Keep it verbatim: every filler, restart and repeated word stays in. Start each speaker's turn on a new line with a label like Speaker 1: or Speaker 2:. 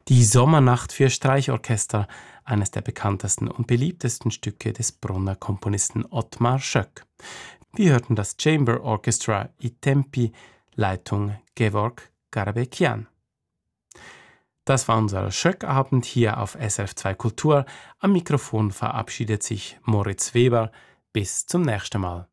Speaker 1: Die Sommernacht für Streichorchester, eines der bekanntesten und beliebtesten Stücke des Brunner Komponisten Ottmar Schöck. Wir hörten das Chamber Orchestra I Tempi, Leitung Georg Garabekian. Das war unser Schöck-Abend hier auf S R F zwei Kultur. Am Mikrofon verabschiedet sich Moritz Weber. Bis zum nächsten Mal.